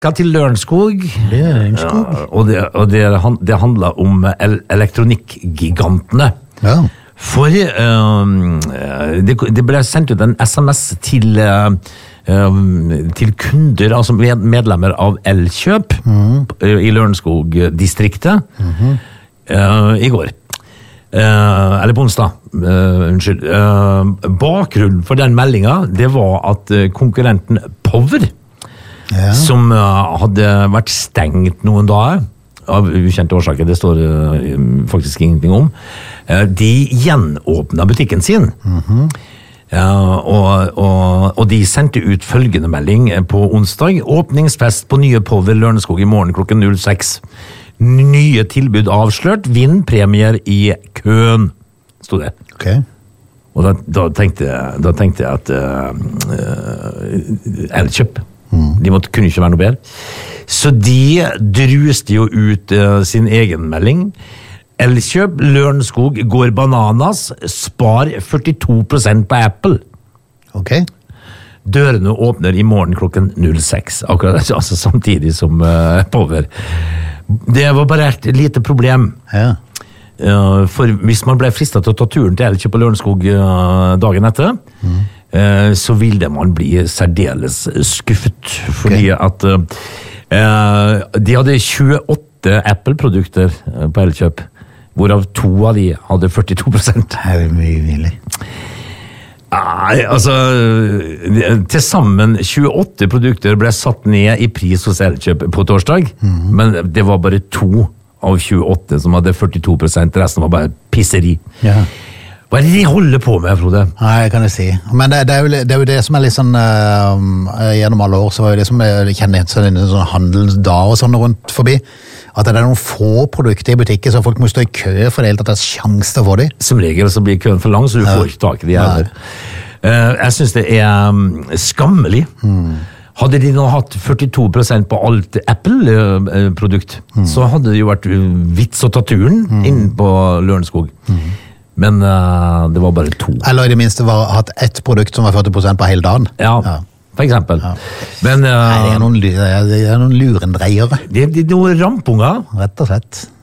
Skal til Lørenskog. Og det handler om elektronikkgigantene. Ja. For det ble sendt ut en SMS til kunder, altså medlemmer av Elkjøp i Lørenskog-distriktet i går. Eller på onsdag, unnskyld. Bakgrunnen for den meldingen, det var at konkurrenten Power, som hadde vært stengt noen dager, av ukjente årsaker, det står faktisk ingenting om, de gjenåpnet butikken sin. Og de sendte ut følgende melding på onsdag: åpningsfest på nye Power Lørenskog i morgen klokken 06. Nye tilbud avslørt, vinn premier i køen, stod det. Ok. Og da tenkte jeg at Elkjøp, de kunne ikke være noe bedre. Så de druste jo ut sin egen melding. Elkjøp, Lørenskog går bananas, spar 42% på Apple. Ok. Dørene åpner i morgen klokken 06, akkurat altså samtidig som Power. Det var bare et lite problem. Ja. For hvis man ble fristet til å ta turen til Elkjøp og Lørenskog dagen etter, så ville man bli særdeles skuffet, fordi at de hadde 28 Apple-produkter på Elkjøp, hvorav 2 av de hadde 42%. Det er mye villig. Nei, altså til sammen 28 produkter ble satt ned i pris hos Elkjøp på torsdag, men det var bare 2 av 28 som hadde 42%, resten var bare pisseri. Ja. Hva er det de holder på med, Frode? Nei, kan jeg si. Men det er jo det som er litt sånn, gjennom alle år, så var jo det som kjenner en sånn handelsdag og sånn rundt forbi, at det er noen få produkter i butikken, så folk må stå i kø for det hele tatt er sjans til å få dem. Som regel så blir køen for lang, så du får ikke tak i de heller. Jeg synes det er skammelig. Hadde de nå hatt 42% på alt Apple-produkt, så hadde det jo vært vits å ta turen inn på Lørenskog. Men det var bare 2. Eller i det minste hatt ett produkt som var 40% på hele dagen. Ja, for eksempel. Men, Nei, det er noen lurendreiere. Det er noen rampunger. Rett og slett.